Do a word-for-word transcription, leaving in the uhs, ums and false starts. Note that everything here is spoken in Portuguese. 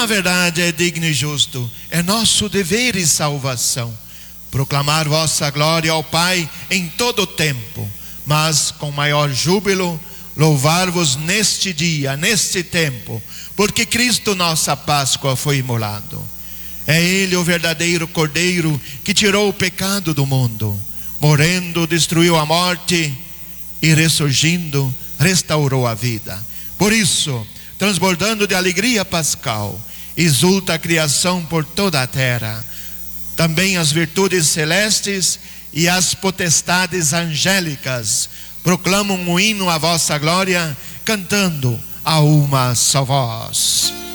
verdade é digno e justo, é nosso dever e salvação proclamar vossa glória ao Pai em todo o tempo, mas com maior júbilo louvar-vos neste dia, neste tempo, porque Cristo nossa Páscoa foi imolado. É Ele o verdadeiro Cordeiro que tirou o pecado do mundo, morrendo destruiu a morte e ressurgindo restaurou a vida. Por isso, transbordando de alegria pascal, exulta a criação por toda a terra. Também as virtudes celestes e as potestades angélicas proclamam um hino à vossa glória, cantando a uma só voz.